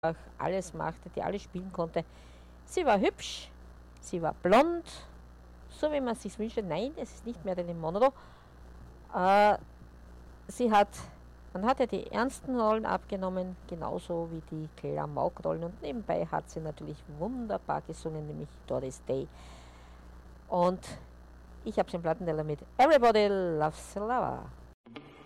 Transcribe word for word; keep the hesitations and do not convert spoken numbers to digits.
alles machte, die alles spielen konnte. Sie war hübsch, sie war blond, so wie man es sich wünschte. Nein, es ist nicht Marilyn Monroe. Äh, sie hat, man hat ja die ernsten Rollen abgenommen, genauso wie die Klamauk-Rollen. Und nebenbei hat sie natürlich wunderbar gesungen, nämlich Doris Day. Und ich habe den Plattenteller mit Everybody Loves a Lover.